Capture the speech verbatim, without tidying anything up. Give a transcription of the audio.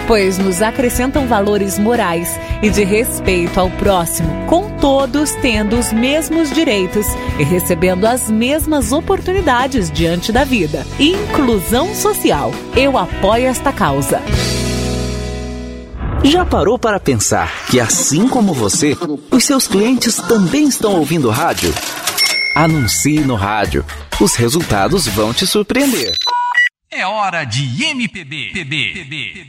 pois nos acrescentam valores morais e de respeito ao próximo, com todos tendo os mesmos direitos e recebendo as mesmas oportunidades diante da vida. Inclusão social. Eu apoio esta causa. Já parou para pensar que, assim como você, os seus clientes também estão ouvindo rádio? Anuncie no rádio. Os resultados vão te surpreender. É hora de M P B.